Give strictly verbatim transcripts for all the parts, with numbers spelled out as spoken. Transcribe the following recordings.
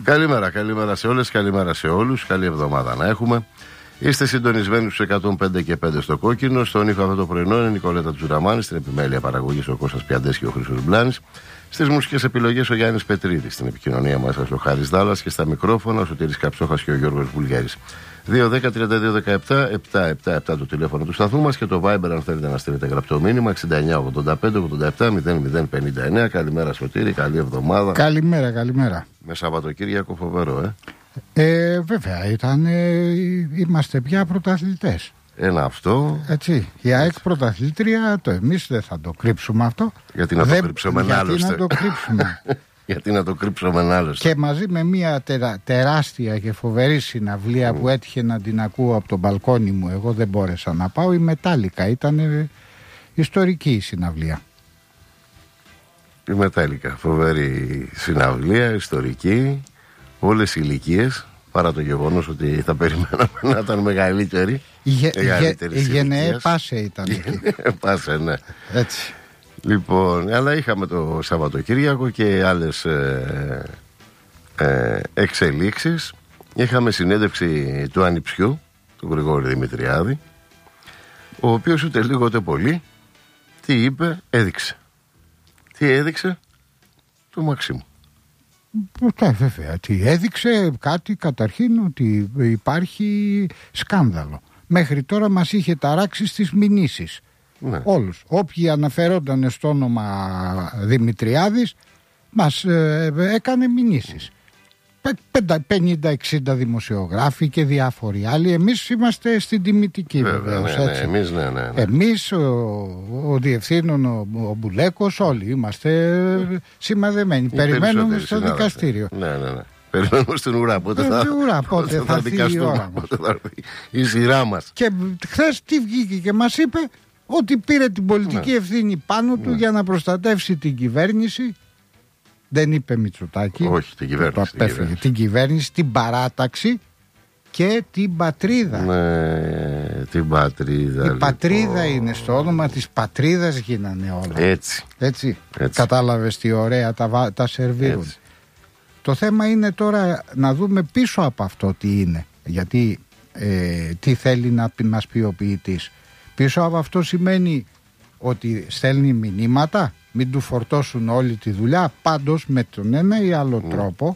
Καλημέρα, καλημέρα σε όλες, καλημέρα σε όλους. Καλή εβδομάδα να έχουμε. Είστε συντονισμένοι στους εκατόν πέντε και πέντε στο κόκκινο. Στον ήχο αυτό το πρωινό είναι η Νικολέτα Τζουραμάνη. Στην επιμέλεια παραγωγής ο Κώστας Πιαντές και ο Χρήστος Μπλάνης. Στις μουσικές επιλογές ο Γιάννης Πετρίδης. Στην επικοινωνία μας ο Χάρης Δάλλας και στα μικρόφωνα ο Σωτήρης Καψόχας και ο Γιώργος Βουλγέρης. δύο δέκα τριάντα δύο δεκαεπτά επτακόσια εβδομήντα επτά το τηλέφωνο του σταθμού μας και το Viber αν θέλετε να στείλετε γραπτό μήνυμα εξήντα εννιά ογδόντα πέντε ογδόντα επτά μηδέν μηδέν πενήντα εννέα. Καλημέρα Σωτήρη, καλή εβδομάδα. Καλημέρα, καλημέρα. Με Σαββατοκύριακο φοβερό, ε. ε βέβαια, ήταν, ε, είμαστε πια πρωταθλητές. Ένα αυτό. Έτσι. Η ΑΕΚ πρωταθλήτρια, το εμείς δεν θα το κρύψουμε αυτό. Γιατί να το κρύψουμε άλλωστε. Γιατί να το κρύψουμε. Γιατί να το κρύψουμε άλλωστε. Και μαζί με μια τερα, τεράστια και φοβερή συναυλία mm. που έτυχε να την ακούω από το μπαλκόνι μου, εγώ δεν μπόρεσα να πάω, η Μετάλλικα. Ήταν ε, ιστορική η συναυλία. Η Μετάλλικα, φοβερή συναυλία, ιστορική, όλες οι ηλικίες, παρά το γεγονός ότι θα περιμέναμε να ήταν μεγαλύτερη. Η, γε, η Γενναίε Πάσε ήταν εκεί. Πάσε, ναι. Έτσι. Λοιπόν, αλλά είχαμε το Σαββατοκύριακο και άλλες ε, ε, εξελίξεις. Είχαμε συνέντευξη του ανιψιού, του Γρηγόρη Δημητριάδη, ο οποίος ούτε λίγο ούτε πολύ, τι είπε, έδειξε. Τι έδειξε, το Μαξίμου. Ναι, βέβαια. Τι έδειξε κάτι καταρχήν ότι υπάρχει σκάνδαλο. Μέχρι τώρα μας είχε ταράξει στις μηνύσεις. Ναι. Όλους. Όποιοι αναφερόταν στο όνομα Δημητριάδης μας ε, έκανε μηνύσεις. πενήντα εξήντα δημοσιογράφοι και διάφοροι άλλοι. Εμείς είμαστε στην τιμητική βεβαίως. Ναι, ναι, εμείς, ναι, ναι, ναι. Εμείς, ο, ο διευθύνων, ο, ο Μπουλέκος, όλοι είμαστε σημαδεμένοι. Περιμένουμε στο δικαστήριο. Ναι, ναι, ναι. Περιμένουμε στην ουρά. Πότε θα, ουρά, πότε θα, θα δικαστούμε. Πότε θα έρθει η σειρά μας. Και χθες τι βγήκε και μας είπε, ότι πήρε την πολιτική ναι. ευθύνη πάνω του ναι. για να προστατεύσει την κυβέρνηση. Δεν είπε Μητσοτάκη. Όχι, την κυβέρνηση. Το απέφυγε. Την κυβέρνηση. την κυβέρνηση, την παράταξη και την πατρίδα. Ναι, την πατρίδα. Η λοιπόν. πατρίδα είναι στο όνομα της πατρίδας γίνανε όλα. Έτσι. Έτσι. Έτσι. Κατάλαβες τι ωραία τα, τα σερβίρουν. Έτσι. Το θέμα είναι τώρα να δούμε πίσω από αυτό τι είναι. Γιατί ε, τι θέλει να μας πει ο ποιητής. Πίσω από αυτό σημαίνει ότι στέλνει μηνύματα, μην του φορτώσουν όλη τη δουλειά. Πάντως με τον ένα ή άλλο mm. τρόπο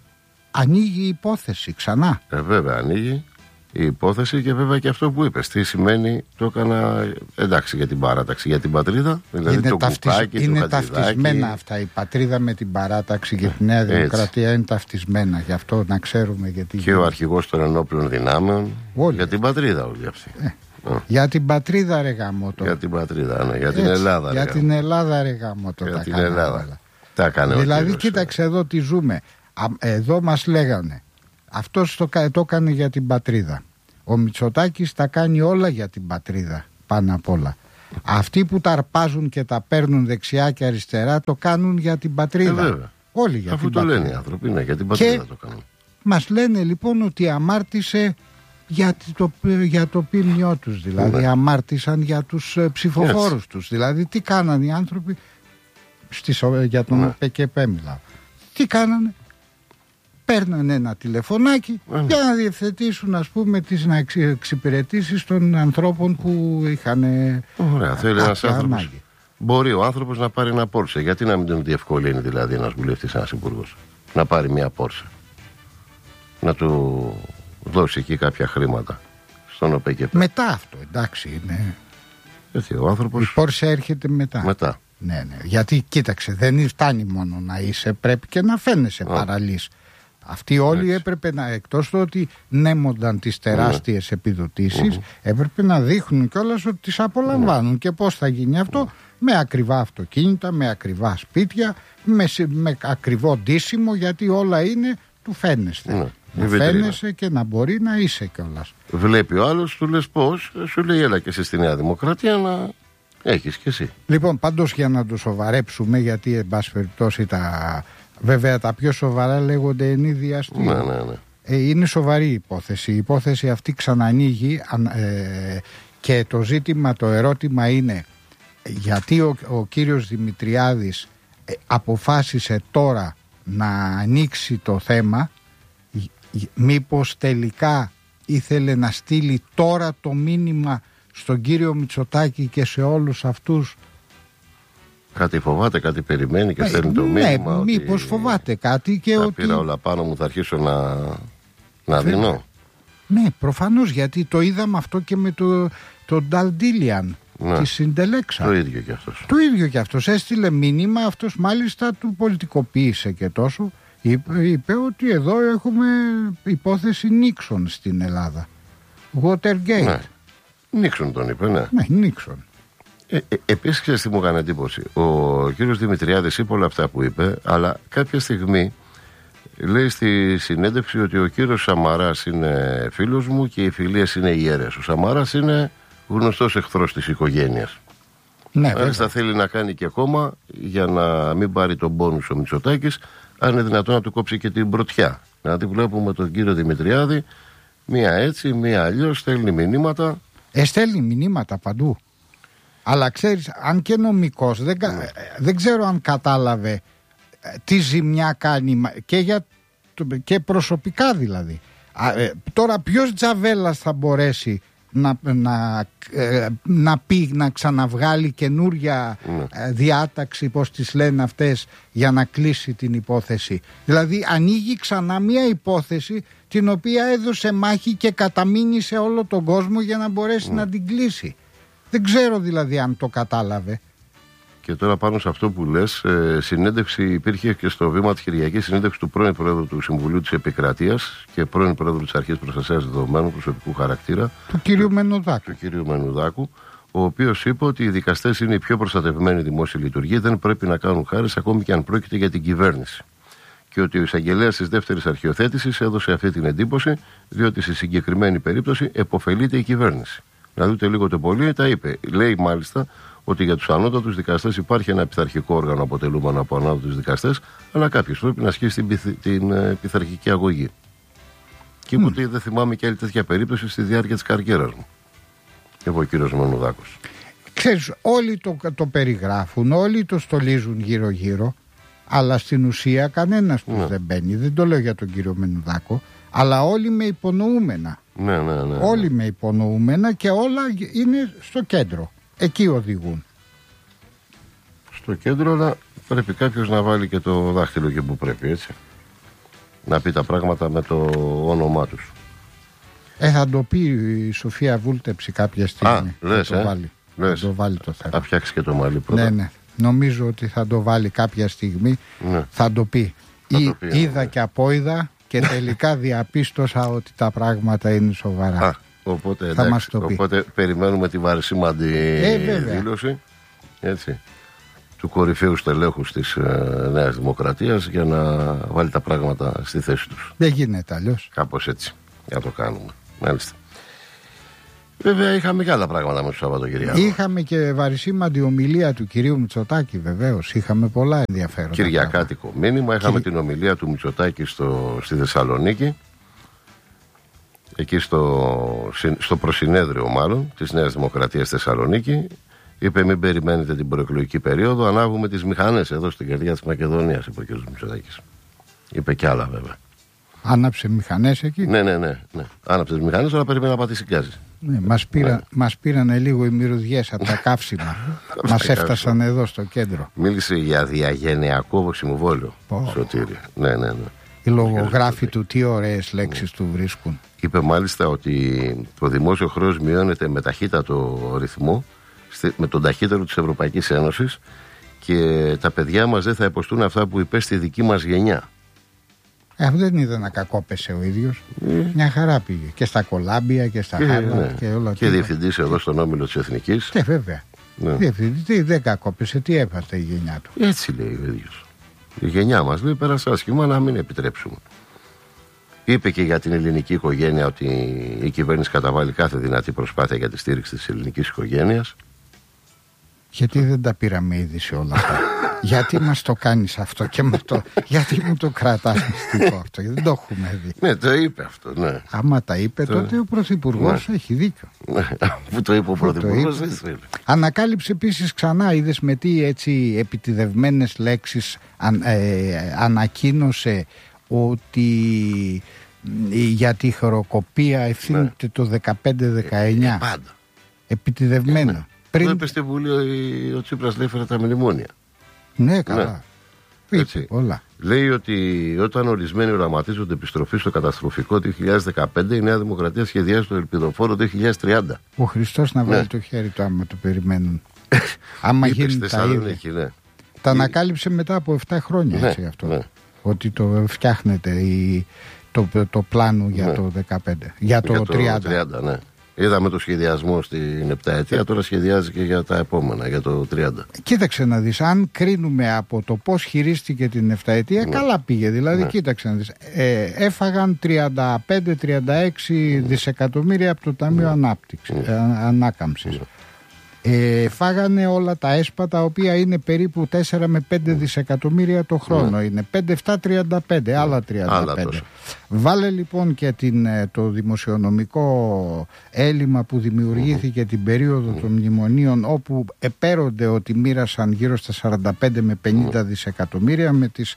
ανοίγει η υπόθεση ξανά. Ε, βέβαια ανοίγει η υπόθεση και βέβαια και αυτό που είπες. Τι σημαίνει, το έκανα εντάξει για την παράταξη, για την πατρίδα. Δηλαδή είναι το ταυτισ... κουπάκι, είναι το ταυτισμένα αυτά. Η πατρίδα με την παράταξη και τη Νέα Δημοκρατία έτσι. Είναι ταυτισμένα. Γι' αυτό να ξέρουμε γιατί. Και ο αρχηγός των ενόπλων δυνάμεων όλοι. Για την πατρίδα όλοι αυτοί. Ε. Oh. Για την πατρίδα ρε γαμώτο. Για την πατρίδα, ναι. Για την Έτσι, Ελλάδα Για ρε την Ελλάδα ρε γαμώτο. Για τα την Ελλάδα. Τα έκανε δηλαδή κοίταξε εδώ τι ζούμε. Α, εδώ μας λέγανε αυτός το, το έκανε για την πατρίδα. Ο Μητσοτάκης τα κάνει όλα για την πατρίδα πάνω απ' όλα. Αυτοί που τα αρπάζουν και τα παίρνουν δεξιά και αριστερά το κάνουν για την πατρίδα. Ε, Όλοι για Αφού την το πατρίδα. λένε οι άνθρωποι, ναι, για την πατρίδα και το κάνουν. Μας λένε λοιπόν ότι αμάρτησε για το, για το ποιμνιό τους, δηλαδή ναι. αμάρτησαν για τους ε, ψηφοφόρους yes. τους. Δηλαδή τι κάνανε οι άνθρωποι στις, για τον ναι. ΠΚΠ μιλάω. Τι κάνανε, παίρνανε ένα τηλεφωνάκι ναι. για να διευθετήσουν ας πούμε τις εξυπηρετήσεις των ανθρώπων που είχαν Ωραία, θέλει ένας άνθρωπος. Μπορεί ο άνθρωπος να πάρει ένα Πόρσε. Γιατί να μην τον διευκολύνει δηλαδή ένας βουλευτής, ένας υπουργός να πάρει μια Πόρσε, να του δώσει εκεί κάποια χρήματα στον ΟΠΕΚΕΠ. Μετά αυτό, εντάξει είναι. Έτσι, ο άνθρωπος... Η Πόρσε έρχεται μετά. Μετά. Ναι, ναι. Γιατί κοίταξε, δεν φτάνει μόνο να είσαι, πρέπει και να φαίνεσαι oh. παραλύς. Αυτοί όλοι Έτσι. έπρεπε να, εκτός του ότι νέμονταν τις τεράστιες mm. επιδοτήσεις, mm. έπρεπε να δείχνουν κιόλας ότι τις απολαμβάνουν. Mm. Και πώς θα γίνει αυτό, mm. με ακριβά αυτοκίνητα, με ακριβά σπίτια, με, με ακριβό ντύσιμο, γιατί όλα είναι του φαίνεστε. Mm. Να φαίνεσαι και να μπορεί να είσαι κιόλας. Βλέπει ο άλλος, του λες πώς, σου λέει έλα και εσύ στη Νέα Δημοκρατία να έχεις κι εσύ. Λοιπόν, πάντως για να το σοβαρέψουμε, γιατί εν πάση περιπτώσει τα... Βέβαια τα πιο σοβαρά λέγονται ενίδια αστείο. Ναι, ναι, ναι. Ε, είναι σοβαρή η υπόθεση. Η υπόθεση αυτή ξανανοίγει ε, και το ζήτημα, το ερώτημα είναι γιατί ο, ο κύριος Δημητριάδης ε, αποφάσισε τώρα να ανοίξει το θέμα, μήπως τελικά ήθελε να στείλει τώρα το μήνυμα στον κύριο Μητσοτάκη και σε όλους αυτούς. Κάτι φοβάται, κάτι περιμένει και στέλνει το ναι, μήνυμα. Ναι, μήπως φοβάται κάτι και τα ότι... πήρα όλα πάνω μου, θα αρχίσω να, να δίνω. Ναι, προφανώς, γιατί το είδαμε αυτό και με το, το Νταλντίλιαν. Ναι. Τη συντελέξα. Το ίδιο κι αυτός. Το ίδιο κι αυτός. Έστειλε μήνυμα, αυτός μάλιστα του πολιτικοποίησε και τόσο. Είπε, είπε ότι εδώ έχουμε υπόθεση Νίξον στην Ελλάδα. Watergate. Ναι. Νίξον τον είπε, ναι. Ναι, Νίξον. Ε, ε, επίσης, ξέρεις τι μου έκανε εντύπωση. Ο κύριος Δημητριάδης είπε όλα αυτά που είπε, αλλά κάποια στιγμή λέει στη συνέντευξη ότι ο κύριος Σαμαράς είναι φίλος μου και οι φιλίες είναι ιερές. Ο Σαμαράς είναι γνωστός εχθρός της οικογένειας. Ναι, μάλιστα θέλει να κάνει και κόμμα για να μην πάρει τον πόνους ο Μητσοτάκης, αν είναι δυνατόν να του κόψει και την πρωτιά. Δηλαδή βλέπουμε τον κύριο Δημητριάδη, μία έτσι, μία αλλιώς, στέλνει μηνύματα. Ε, στέλνει μηνύματα παντού. Αλλά ξέρεις, αν και νομικός, δεν, ναι. δεν ξέρω αν κατάλαβε τι ζημιά κάνει και, για, και προσωπικά δηλαδή. Α, ε, τώρα ποιος Τζαβέλας θα μπορέσει να, να, ε, να πει, να ξαναβγάλει καινούρια ναι. ε, διάταξη, πώς τις λένε αυτές, για να κλείσει την υπόθεση. Δηλαδή ανοίγει ξανά μια υπόθεση την οποία έδωσε μάχη και καταμείνει σε όλο τον κόσμο για να μπορέσει ναι. να την κλείσει. Δεν ξέρω δηλαδή αν το κατάλαβε. Και τώρα πάνω σε αυτό που λες, ε, συνέντευξη υπήρχε και στο βήμα της Κυριακής, συνέντευξη του πρώην Πρόεδρου του Συμβουλίου της Επικρατείας και πρώην Πρόεδρου της Αρχής Προστασίας Δεδομένων προσωπικού χαρακτήρα, του κύριου Μενουδάκου. Του κύριου Μενουδάκου, ο οποίος είπε ότι οι δικαστές είναι οι πιο προστατευμένοι δημόσιοι λειτουργοί, δεν πρέπει να κάνουν χάρες ακόμη και αν πρόκειται για την κυβέρνηση. Και ότι ο εισαγγελέας της δεύτερης αρχιοθέτησης έδωσε αυτή την εντύπωση, διότι στη συγκεκριμένη περίπτωση επωφελείται η κυβέρνηση. Να δείτε λίγο το πολύ, τα είπε. Λέει μάλιστα ότι για τους ανώτατους δικαστές υπάρχει ένα πειθαρχικό όργανο αποτελούμενο από ανώτατους δικαστές, αλλά κάποιος πρέπει να ασκήσει την, πειθ, την ε, πειθαρχική αγωγή. Και είπε mm. ότι δεν θυμάμαι και άλλη τέτοια περίπτωση στη διάρκεια της καριέρας μου. Είπε ο κύριος Μενουδάκος. Ξέρεις, όλοι το, το περιγράφουν, όλοι το στολίζουν γύρω-γύρω, αλλά στην ουσία κανένας τους mm. δεν μπαίνει. Δεν το λέω για τον κύριο Μενουδάκο, αλλά όλοι με υπονοούμενα. Ναι, ναι, ναι, ναι. Όλοι με υπονοούμενα και όλα είναι στο κέντρο. Εκεί οδηγούν. Στο κέντρο, αλλά πρέπει κάποιος να βάλει και το δάχτυλο και που πρέπει, έτσι. Να πει τα πράγματα με το όνομά τους. Ε, θα το πει η Σοφία Βούλτεψη κάποια στιγμή. Α, λες, θα το ε. βάλει. Λες. Θα το βάλει το θέμα. Θα φτιάξει και το μαλλί πρώτα. Ναι, ναι. Νομίζω ότι θα το βάλει κάποια στιγμή. Ναι. Θα το πει. Θα Ή, το πει είδα ναι. και απόειδα και τελικά διαπίστωσα ότι τα πράγματα είναι σοβαρά. Α, οπότε, θα εντάξει, μας το πει. Οπότε περιμένουμε τη βαρισίμαντη ε, δήλωση, έτσι, του κορυφαίου στελέχους της ε, Νέας Δημοκρατίας για να βάλει τα πράγματα στη θέση τους. Δεν γίνεται αλλιώς. Κάπως έτσι, για το κάνουμε. Μάλιστα. Βέβαια είχαμε και άλλα πράγματα με το Σαββατοκυριακό. Είχαμε και βαρισίμαντη ομιλία του κυρίου Μητσοτάκη, βεβαίως. Είχαμε πολλά ενδιαφέροντα. Κυριακάτικο μήνυμα. Είχαμε Κυρι... την ομιλία του Μητσοτάκη στο, στη Θεσσαλονίκη. Εκεί στο, στο προσυνέδριο μάλλον της Νέας Δημοκρατίας Θεσσαλονίκη. Είπε μην περιμένετε την προεκλογική περίοδο, ανάβουμε τις μηχανές εδώ στην καρδιά της Μακεδονίας, είπε ο κ. Μητσοτάκης. Είπε κι άλλα βέβαια. Άναψε μηχανές εκεί. Ναι, ναι, ναι. ναι. Άναψε τις μηχανές, αλλά περίμενε να πατήσει γκάζι. Ναι, μας, πήρα, ναι. μας πήρανε λίγο οι μυρωδιές από τα καύσιμα. Μας έφτασαν εδώ στο κέντρο. Μίλησε για διαγενειακό συμβόλαιο. Oh. Σωτήρη. Ναι, ναι, ναι. Οι λογογράφοι του τι ωραίες λέξεις ναι. του βρίσκουν. Είπε μάλιστα ότι το δημόσιο χρέος μειώνεται με ταχύτατο ρυθμό, με τον ταχύτερο της Ευρωπαϊκής Ένωσης και τα παιδιά μας δεν θα υποστούν αυτά που υπέστη η δική μας γενιά. Ε, δεν είδα να κακόπεσε ο ίδιος. Mm. Μια χαρά πήγε. Και στα Κολάμπια και στα Χάρβαρντ ναι. και όλα. Και διευθυντής εδώ στον όμιλο της Εθνικής. Ναι, βέβαια. Ναι. Διευθυντή δεν κακόπεσε. Τι έπαθε η γενιά του. Έτσι λέει ο ίδιος. Η γενιά μας λέει πέρασε άσχημα να μην επιτρέψουμε. Είπε και για την ελληνική οικογένεια ότι η κυβέρνηση καταβάλει κάθε δυνατή προσπάθεια για τη στήριξη της ελληνικής οικογένειας. Γιατί δεν τα πήραμε ήδη σε όλα αυτά. Γιατί μας το κάνεις αυτό και με το, γιατί μου το κρατάς μυστικό αυτό, γιατί δεν το έχουμε δει. Ναι, το είπε αυτό, ναι. Άμα τα είπε, το... τότε ο Πρωθυπουργός ναι. έχει δίκιο. Ναι, αφού το είπε ο Πρωθυπουργός, δεν θέλει. Ανακάλυψε επίσης ξανά, είδες με τι έτσι επιτηδευμένες λέξεις αν, ε, ανακοίνωσε ότι για τη χρεοκοπία ευθύνεται ναι. το δεκαπέντε δεκαεννιά. Ε, πάντα. Επιτηδευμένο. Ναι. Πριν... Το είπε στη Βουλή ο Τσίπρας, λέει, έφερε τα μνημόνια. Ναι, καλά. Ναι. Έτσι. Όλα. Λέει ότι όταν ορισμένοι οραματίζονται επιστροφή στο καταστροφικό το δύο χιλιάδες δεκαπέντε, η Νέα Δημοκρατία σχεδιάζει το ελπιδοφόρο το δύο χιλιάδες τριάντα. Ο Χριστός να βάλει ναι. το χέρι του άμα το περιμένουν. Άμα γίνει τα ίδια. Ναι. Τα ανακάλυψε μετά από επτά χρόνια έτσι, ναι, αυτό. Ναι. Ότι το φτιάχνεται η, το, το πλάνο για ναι. το δεκαπέντε. Για το, για το τριάντα. τριάντα, ναι. Είδαμε το σχεδιασμό στην επταετία, τώρα σχεδιάζει και για τα επόμενα, για το τριάντα. Κοίταξε να δεις, αν κρίνουμε από το πώς χειρίστηκε την επταετία, ναι. καλά πήγε. Δηλαδή, ναι. κοίταξε να δεις, ε, έφαγαν τριάντα πέντε τριάντα έξι ναι. δισεκατομμύρια από το Ταμείο ναι. Ανάπτυξης, ναι. ε, Ανάκαμψης. Ναι. Ε, φάγανε όλα τα έσπα τα οποία είναι περίπου τέσσερα με πέντε δισεκατομμύρια το χρόνο. Ναι. Είναι πέντε επτά τριάντα πέντε, ναι. άλλα τριάντα πέντε. Άλλα Βάλε λοιπόν και την, το δημοσιονομικό έλλειμμα που δημιουργήθηκε mm. την περίοδο mm. των μνημονίων, όπου επέρονται ότι μοίρασαν γύρω στα σαράντα πέντε με πενήντα mm. δισεκατομμύρια με τις,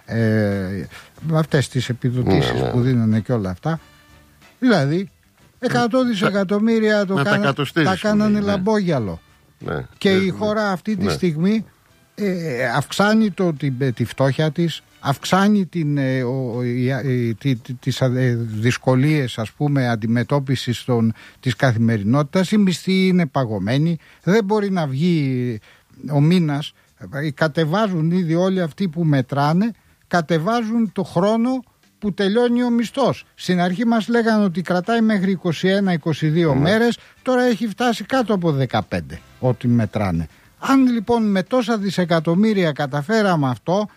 ε, με αυτές τις επιδοτήσεις mm. που δίνανε και όλα αυτά. Δηλαδή εκατό δισεκατομμύρια το τα, κάνα, τα κάνανε ναι. λαμπόγιαλο. Ναι. Και ναι. η χώρα αυτή τη ναι. στιγμή ε, αυξάνει το, τη, τη φτώχεια της, αυξάνει την, ε, ο, ε, τη, τη, τις ε, δυσκολίες ας πούμε αντιμετώπισης των, της καθημερινότητας. Η μισθή είναι παγωμένη, δεν μπορεί να βγει ο μήνας. Κατεβάζουν ήδη όλοι αυτοί που μετράνε, κατεβάζουν το χρόνο που τελειώνει ο μισθός. Στην αρχή μας λέγανε ότι κρατάει μέχρι είκοσι ένα είκοσι δύο mm. μέρες, τώρα έχει φτάσει κάτω από δεκαπέντε ό,τι μετράνε. Αν λοιπόν με τόσα δισεκατομμύρια καταφέραμε αυτό,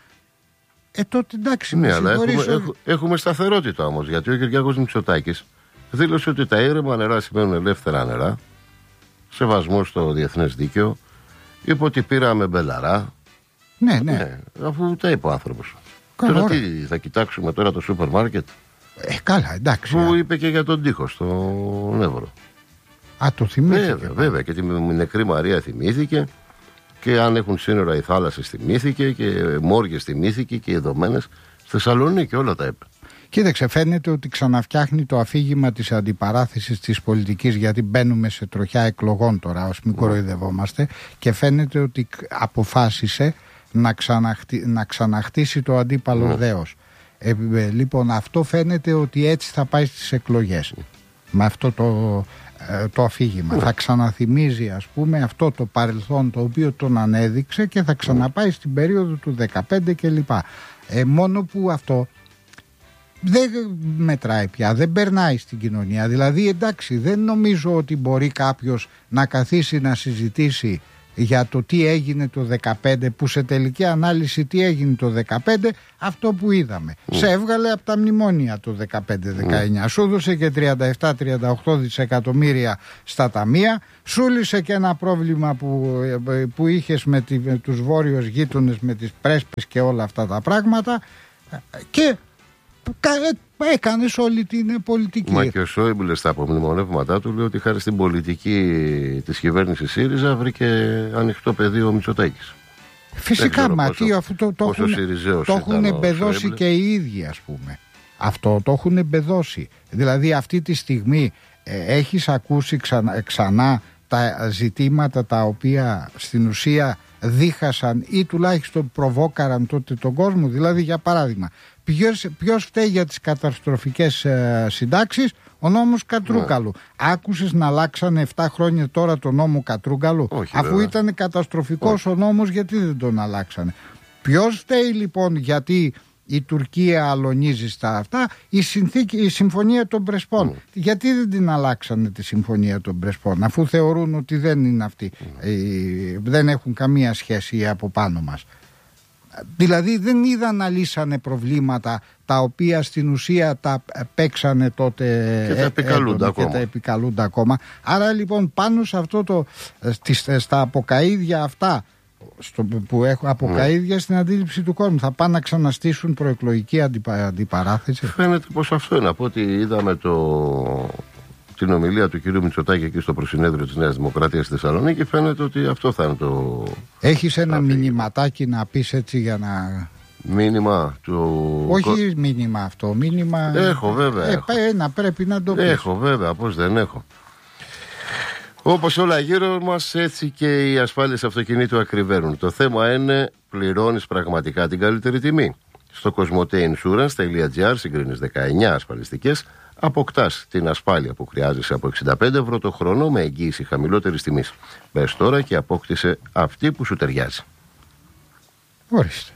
ε τότε εντάξει. Ναι, αλλά έχουμε, έχουμε, έχουμε σταθερότητα όμως, γιατί ο Κυριάκος Μητσοτάκης δήλωσε ότι τα ήρεμα νερά σημαίνουν ελεύθερα νερά, σεβασμό στο διεθνές δίκαιο, είπε ότι πήραμε μπελαρά. Ναι, ναι. ναι αφού τα είπε ο άνθρωπος. Καλά, τώρα ωραία. τι, θα κοιτάξουμε τώρα το σούπερ μάρκετ. Ε, καλά, εντάξει. Που είπε και για τον τοίχο στον Εύρο. Α, το θυμήθηκε. Βέβαια, βέβαια. Και τη νεκρή Μαρία θυμήθηκε. Και αν έχουν σύνορα οι θάλασσες θυμήθηκε. Και μόργες θυμήθηκε. Και οι δομένες. Στη Θεσσαλονίκη όλα τα είπε. Κοίταξε, φαίνεται ότι ξαναφτιάχνει το αφήγημα της αντιπαράθεσης της πολιτικής, γιατί μπαίνουμε σε τροχιά εκλογών τώρα, ως μην κοροϊδευόμαστε. Και φαίνεται ότι αποφάσισε να, ξαναχτί, να ξαναχτίσει το αντίπαλο mm. δέος. Ε, ε, λοιπόν, αυτό φαίνεται ότι έτσι θα πάει στις εκλογές. Mm. Με αυτό το, ε, το αφήγημα. Mm. Θα ξαναθυμίζει, ας πούμε, αυτό το παρελθόν το οποίο τον ανέδειξε και θα ξαναπάει mm. στην περίοδο του δεκαπέντε κλπ. Ε, μόνο που αυτό δεν μετράει πια, δεν περνάει στην κοινωνία. Δηλαδή, εντάξει, δεν νομίζω ότι μπορεί κάποιος να καθίσει να συζητήσει για το τι έγινε το δεκαπέντε, που σε τελική ανάλυση τι έγινε το δεκαπέντε, αυτό που είδαμε. Mm. Σε έβγαλε από τα μνημόνια το δεκαπέντε δεκαεννιά. Mm. Σου έδωσε και τριάντα επτά τριάντα οκτώ δισεκατομμύρια στα ταμεία, σούλησε και ένα πρόβλημα που, που είχες με, τη, με τους βόρειους γείτονες, με τις πρέσπες και όλα αυτά τα πράγματα, και έκανες όλη την πολιτική. Μα και ο Σόιμπλε στα απομνημονεύματά του λέει ότι χάρη στην πολιτική της κυβέρνησης ΣΥΡΙΖΑ βρήκε ανοιχτό πεδίο ο Μητσοτάκης. Φυσικά, μα τι, αφού το, το έχουν, το έχουν εμπεδώσει και οι ίδιοι, ας πούμε. Αυτό το έχουν εμπεδώσει. Δηλαδή αυτή τη στιγμή ε, έχεις ακούσει ξανά, ξανά τα ζητήματα τα οποία στην ουσία δίχασαν ή τουλάχιστον προβόκαραν τότε τον κόσμο. Δηλαδή, για παράδειγμα, ποιος, ποιος φταίει για τις καταστροφικές ε, συντάξεις? Ο νόμος Κατρούγκαλου. Ναι. Άκουσες να αλλάξανε επτά χρόνια τώρα τον νόμο Κατρούγκαλου? Όχι, αφού βέβαια. Ήταν καταστροφικός Όχι. ο νόμος, γιατί δεν τον αλλάξανε? Ποιος φταίει λοιπόν γιατί η Τουρκία αλωνίζει στα αυτά? Η, συνθήκη, η συμφωνία των Πρεσπών. Mm. Γιατί δεν την αλλάξανε τη συμφωνία των Πρεσπών, αφού θεωρούν ότι δεν είναι αυτή, mm. ε, δεν έχουν καμία σχέση από πάνω μας? Δηλαδή δεν είδαν να λύσανε προβλήματα τα οποία στην ουσία τα παίξανε τότε και τα επικαλούνται, ακόμα. Και τα επικαλούνται ακόμα. Άρα λοιπόν πάνω σε αυτό το, στα αποκαΐδια αυτά στο, που έχουν από ναι. καΐδια στην αντίληψη του κόσμου. Θα πάνε να ξαναστήσουν προεκλογική αντιπα, αντιπαράθεση. Φαίνεται πως αυτό είναι. Από ό,τι είδαμε το, την ομιλία του κ. Μητσοτάκη εκεί στο προσυνέδριο της Νέας Δημοκρατίας στη Θεσσαλονίκη, φαίνεται ότι αυτό θα είναι το... Έχεις ένα αφή... μηνυματάκι να πεις έτσι για να... Μήνυμα του... Όχι μήνυμα αυτό, μήνυμα... Έχω βέβαια. Ε, έχω. Ένα πρέπει να το πεις. Έχω βέβαια, πώς δεν έχω. Όπως όλα γύρω μας, έτσι και οι ασφάλειες αυτοκινήτου ακριβένουν. Το θέμα είναι, πληρώνεις πραγματικά την καλύτερη τιμή. Στο cosmoteinsurance.gr συγκρίνεις δεκαεννιά ασφαλιστικές, αποκτάς την ασφάλεια που χρειάζεσαι από εξήντα πέντε ευρώ το χρόνο με εγγύηση χαμηλότερης τιμής. Μπες τώρα και απόκτησε αυτή που σου ταιριάζει. Ορίστε.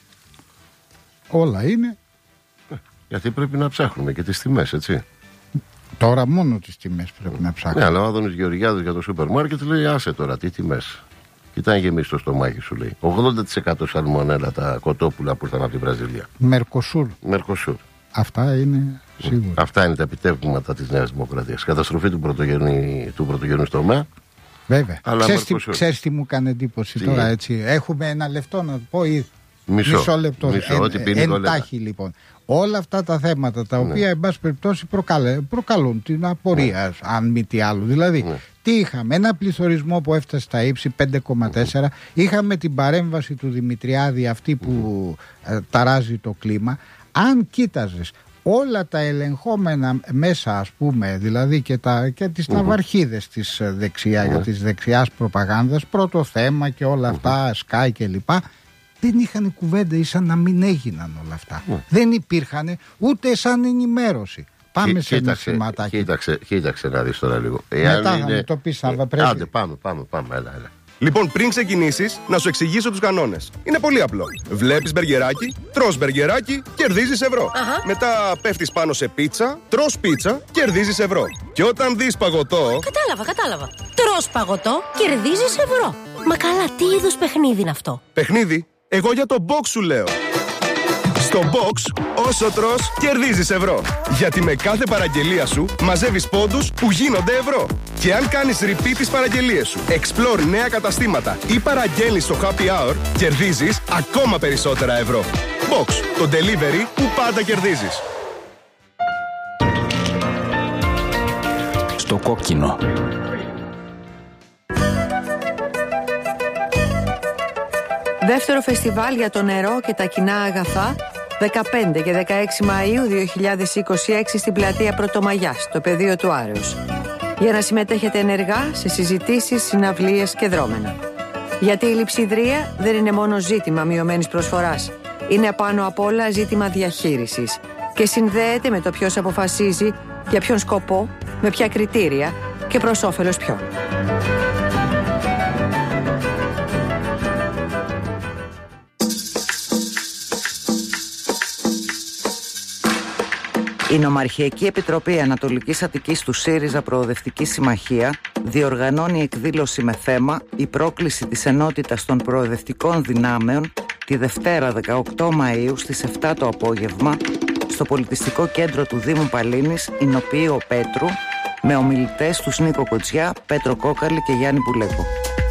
Όλα είναι. Γιατί πρέπει να ψάχνουμε και τις τιμές, έτσι. Τώρα μόνο τις τιμές πρέπει να ψάχνουμε. Ναι, αλλά ο Άδωνης Γεωργιάδης για το σούπερ μάρκετ λέει: άσε τώρα, τι τιμές. Κοιτάει γεμίσει το στομάχι σου, λέει. ογδόντα τοις εκατό σαλμονέλα τα κοτόπουλα που ήρθαν από την Βραζιλία. Μερκοσούρ. Μερκοσούρ. Αυτά είναι σίγουρα. Αυτά είναι τα επιτεύγματα της Νέας Δημοκρατίας. Καταστροφή του πρωτογενή, του πρωτογενού τομέα. Βέβαια. Ξέρεις τι, ξέρεις τι μου κάνει εντύπωση τι τώρα, είναι. Έτσι. Έχουμε ένα λεπτό να το πω ή μισό, μισό λεπτό. Μισό, εν, εντάχει λοιπόν. Όλα αυτά τα θέματα τα οποία, ναι. εν πάση περιπτώσει, προκαλούν, προκαλούν την απορία, ναι. αν μη τι άλλο. Δηλαδή, ναι. τι είχαμε, ένα πληθωρισμό που έφτασε στα ύψη πέντε κόμμα τέσσερα, mm-hmm. είχαμε την παρέμβαση του Δημητριάδη, αυτή που mm-hmm. ε, ταράζει το κλίμα. Αν κοίταζες όλα τα ελεγχόμενα μέσα, ας πούμε, δηλαδή και, τα, και τις mm-hmm. ναυαρχίδες της, δεξιά, mm-hmm. της δεξιάς προπαγάνδας, πρώτο θέμα και όλα αυτά, mm-hmm. Sky κλπ. Δεν είχαν κουβέντα, ήσαν να μην έγιναν όλα αυτά. Mm. Δεν υπήρχαν ούτε σαν ενημέρωση. Πάμε Κοί, σε ένα σηματάκι. Κοίταξε, κοίταξε να δεις τώρα λίγο. Εάν Μετά είναι... θα μου το πεις, θα πρέπει. Άντε, πάμε, πάμε, πάμε, έλα, έλα. Λοιπόν, πριν ξεκινήσεις, να σου εξηγήσω τους κανόνες. Είναι πολύ απλό. Βλέπεις μπεργκεράκι, τρως μπεργκεράκι, κερδίζεις ευρώ. Uh-huh. Μετά πέφτεις πάνω σε πίτσα, τρως πίτσα, κερδίζεις ευρώ. Και όταν δεις παγωτό... Κατάλαβα, κατάλαβα. Τρως παγωτό, κερδίζεις ευρώ. Μα καλά, τι είδους παιχνίδι είναι αυτό? Παιχνίδι? Εγώ για το box σου λέω. Στο box, όσο τρως, κερδίζεις ευρώ. Γιατί με κάθε παραγγελία σου μαζεύεις πόντους που γίνονται ευρώ. Και αν κάνεις repeat τις παραγγελίες σου, explore νέα καταστήματα ή παραγγέλνεις στο happy hour, κερδίζεις ακόμα περισσότερα ευρώ. Box, το delivery που πάντα κερδίζεις. Στο κόκκινο. Δεύτερο φεστιβάλ για το νερό και τα κοινά αγαθά, δεκαπέντε και δεκαέξι Μαΐου δύο χιλιάδες είκοσι έξι στην πλατεία Πρωτομαγιάς, στο πεδίο του Άρεως. Για να συμμετέχετε ενεργά σε συζητήσεις, συναυλίες και δρόμενα. Γιατί η λειψιδρία δεν είναι μόνο ζήτημα μειωμένης προσφοράς. Είναι πάνω απ' όλα ζήτημα διαχείρισης και συνδέεται με το ποιος αποφασίζει, για ποιον σκοπό, με ποια κριτήρια και προς όφελος ποιον. Η Νομαρχιακή Επιτροπή Ανατολικής Αττικής του ΣΥΡΙΖΑ Προοδευτική Συμμαχία διοργανώνει εκδήλωση με θέμα «Η πρόκληση της ενότητας των προοδευτικών δυνάμεων» τη Δευτέρα δεκαοκτώ Μαΐου στις επτά το απόγευμα στο Πολιτιστικό Κέντρο του Δήμου Παλίνης, Ηνοποιείο Πέτρου, με ομιλητές τους Νίκο Κοτζιά, Πέτρο Κόκαλη και Γιάννη Πουλέκο.